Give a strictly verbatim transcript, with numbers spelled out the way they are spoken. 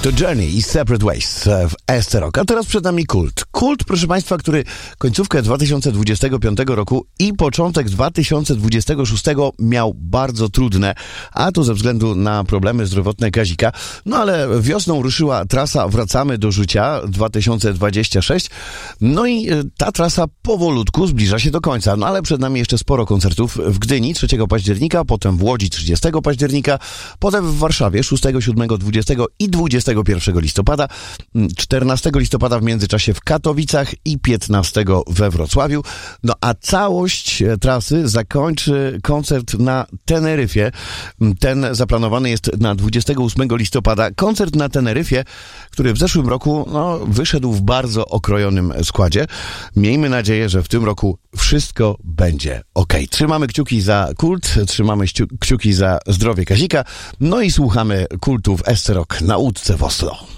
To Journey i Separate Ways w S C Rock. A teraz przed nami Kult. Kult, proszę Państwa, który końcówkę dwa tysiące dwudziestego piątego roku i początek dwa tysiące dwudziestego szóstego miał bardzo trudne, a to ze względu na problemy zdrowotne Kazika. No ale wiosną ruszyła trasa Wracamy do życia dwa tysiące dwudziesty szósty. No i ta trasa powolutku zbliża się do końca. No ale przed nami jeszcze sporo koncertów w Gdyni trzeciego października, potem w Łodzi trzydziestego października, potem w Warszawie szóstego, siódmego, dwudziestego i dwudziestego pierwszego listopada, czternastego listopada w międzyczasie w Katowicach i piętnastego we Wrocławiu. No a całość trasy zakończy koncert na Teneryfie. Ten zaplanowany jest na dwudziestego ósmego listopada. Koncert na Teneryfie, który w zeszłym roku no, wyszedł w bardzo okrojonym składzie. Miejmy nadzieję, że w tym roku wszystko będzie ok. Trzymamy kciuki za Kult, trzymamy kciuki za zdrowie Kazika, no i słuchamy Kultu w S C Rock na łódce w Oslo.